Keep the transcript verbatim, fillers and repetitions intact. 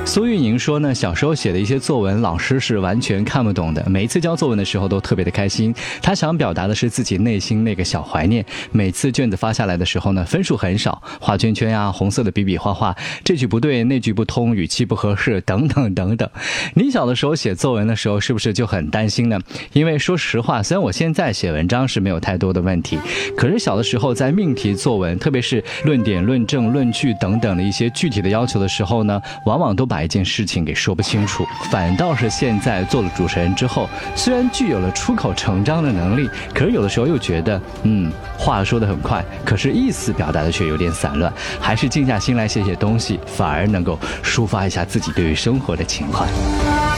苏玉宁说呢，小时候写的一些作文，老师是完全看不懂的。每一次交作文的时候都特别的开心，他想表达的是自己内心那个小怀念。每次卷子发下来的时候呢，分数很少，画圈圈呀、红色的笔笔画画，这句不对，那句不通，语气不合适，等等等等。你小的时候写作文的时候，是不是就很担心呢？因为说实话，虽然我现在写文章是没有太多的问题，可是小的时候在命题作文，特别是论点、论证、论据等等的一些具体的要求的时候呢，往往都把一件事情给说不清楚。反倒是现在做了主持人之后，虽然具有了出口成章的能力，可是有的时候又觉得嗯，话说得很快，可是意思表达的却有点散乱，还是静下心来写写东西，反而能够抒发一下自己对于生活的情怀。